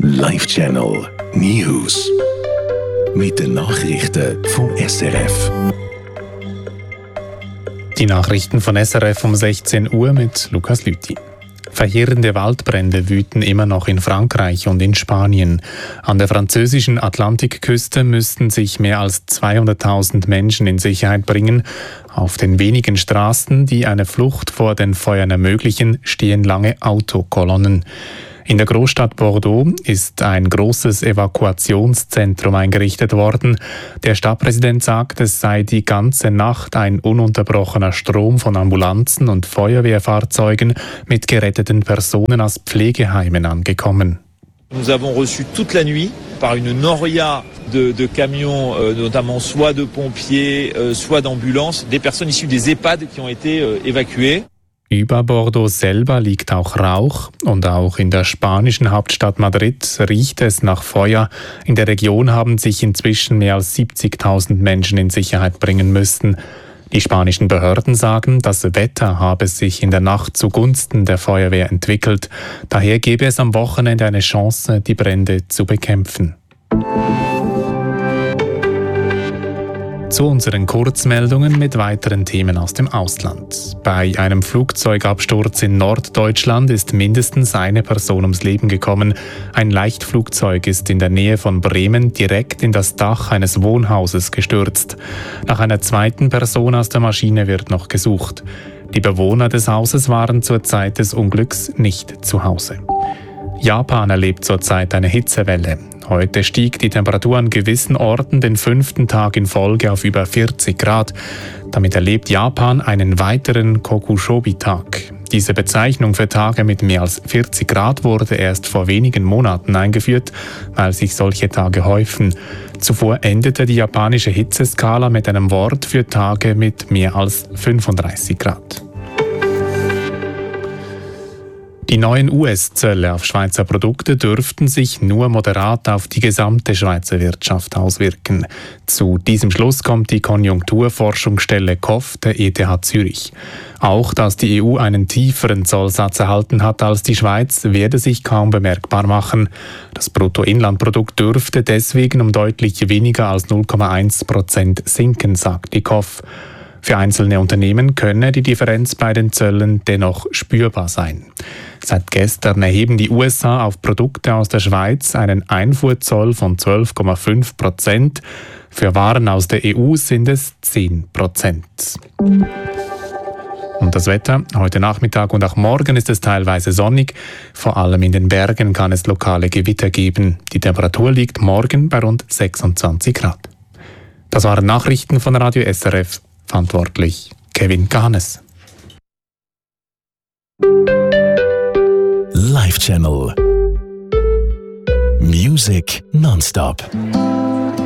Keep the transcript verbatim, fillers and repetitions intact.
Live Channel News. Mit den Nachrichten vom S R F. Die Nachrichten von S R F um sechzehn Uhr mit Lukas Lüthi. Verheerende Waldbrände wüten immer noch in Frankreich und in Spanien. An der französischen Atlantikküste müssten sich mehr als zweihunderttausend Menschen in Sicherheit bringen. Auf den wenigen Straßen, die eine Flucht vor den Feuern ermöglichen, stehen lange Autokolonnen. In der Großstadt Bordeaux ist ein großes Evakuationszentrum eingerichtet worden. Der Stadtpräsident sagt, es sei die ganze Nacht ein ununterbrochener Strom von Ambulanzen und Feuerwehrfahrzeugen mit geretteten Personen aus Pflegeheimen angekommen. Nous avons reçu toute la nuit par une noria de, de camions, euh, notamment soit de pompiers, euh, soit d'ambulances, des personnes issues des EHPAD qui ont été euh, évacuées. Über Bordeaux selber liegt auch Rauch und auch in der spanischen Hauptstadt Madrid riecht es nach Feuer. In der Region haben sich inzwischen mehr als siebzigtausend Menschen in Sicherheit bringen müssen. Die spanischen Behörden sagen, das Wetter habe sich in der Nacht zugunsten der Feuerwehr entwickelt. Daher gebe es am Wochenende eine Chance, die Brände zu bekämpfen. Zu unseren Kurzmeldungen mit weiteren Themen aus dem Ausland. Bei einem Flugzeugabsturz in Norddeutschland ist mindestens eine Person ums Leben gekommen. Ein Leichtflugzeug ist in der Nähe von Bremen direkt in das Dach eines Wohnhauses gestürzt. Nach einer zweiten Person aus der Maschine wird noch gesucht. Die Bewohner des Hauses waren zur Zeit des Unglücks nicht zu Hause. Japan erlebt zurzeit eine Hitzewelle. Heute stieg die Temperatur an gewissen Orten den fünften Tag in Folge auf über vierzig Grad. Damit erlebt Japan einen weiteren Kokushobi-Tag. Diese Bezeichnung für Tage mit mehr als vierzig Grad wurde erst vor wenigen Monaten eingeführt, weil sich solche Tage häufen. Zuvor endete die japanische Hitzeskala mit einem Wort für Tage mit mehr als fünfunddreißig Grad. Die neuen U S-Zölle auf Schweizer Produkte dürften sich nur moderat auf die gesamte Schweizer Wirtschaft auswirken. Zu diesem Schluss kommt die Konjunkturforschungsstelle K O F der E T H Zürich. Auch dass die E U einen tieferen Zollsatz erhalten hat als die Schweiz, werde sich kaum bemerkbar machen. Das Bruttoinlandprodukt dürfte deswegen um deutlich weniger als null Komma eins Prozent sinken, sagt die K O F. Für einzelne Unternehmen könne die Differenz bei den Zöllen dennoch spürbar sein. Seit gestern erheben die U S A auf Produkte aus der Schweiz einen Einfuhrzoll von zwölf Komma fünf Prozent. Für Waren aus der E U sind es zehn Prozent. Und das Wetter? Heute Nachmittag und auch morgen ist es teilweise sonnig. Vor allem in den Bergen kann es lokale Gewitter geben. Die Temperatur liegt morgen bei rund sechsundzwanzig Grad. Das waren Nachrichten von Radio S R F. Verantwortlich Kevin Kahnes. Live Channel Music nonstop.